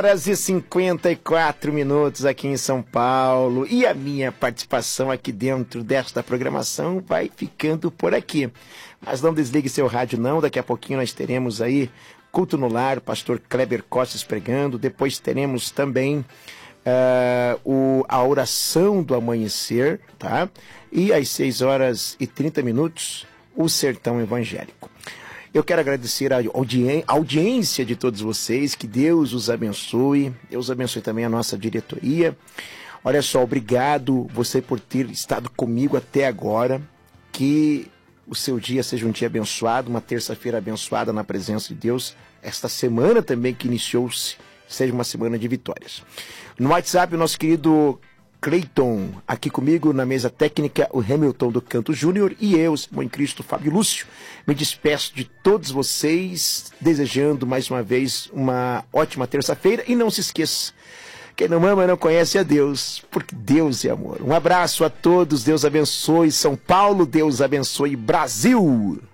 Horas e 54 minutos aqui em São Paulo, e a minha participação aqui dentro desta programação vai ficando por aqui. Mas não desligue seu rádio não, daqui a pouquinho nós teremos aí Culto no Lar, o pastor Kleber Costas pregando, depois teremos também a oração do amanhecer, tá? E às 6 horas e 30 minutos, o Sertão Evangélico. Eu quero agradecer a audiência de todos vocês, que Deus os abençoe, Deus abençoe também a nossa diretoria. Olha só, obrigado você por ter estado comigo até agora, que o seu dia seja um dia abençoado, uma terça-feira abençoada na presença de Deus, esta semana também que iniciou-se, seja uma semana de vitórias. No WhatsApp, o nosso querido Cleiton, aqui comigo na mesa técnica, o Hamilton do Canto Júnior e eu, irmão em Cristo, Fábio Lúcio. Me despeço de todos vocês, desejando mais uma vez uma ótima terça-feira. E não se esqueça, quem não ama não conhece a Deus, porque Deus é amor. Um abraço a todos, Deus abençoe São Paulo, Deus abençoe Brasil.